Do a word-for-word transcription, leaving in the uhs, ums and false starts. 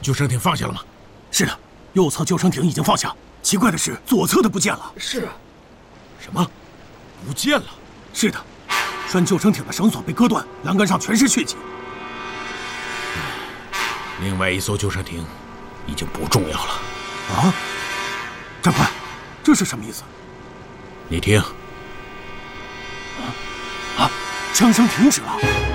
救生艇放下了吗？ 是的，右侧救生艇已经放下。奇怪的是，左侧的不见了。 是啊。 什么？不见了？ 是的，拴救生艇的绳索被割断，栏杆上全是血迹。 另外一艘救生艇已经不重要了。 啊，长官，这是什么意思？ 你听。 啊啊！枪声停止了。